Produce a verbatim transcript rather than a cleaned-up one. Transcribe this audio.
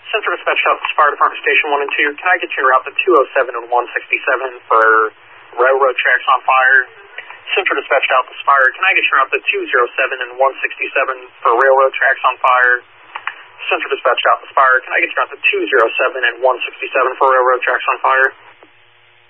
Central Dispatch Office, Fire Department Station one and two. Can I get you en route to two oh seven and one sixty-seven for railroad tracks on fire? Central Dispatch Office, Fire. Can I get you en route to two oh seven and one sixty-seven for railroad tracks on fire? Central Dispatch Office, Fire. Can I get you en route to two oh seven and one sixty-seven for railroad tracks on fire?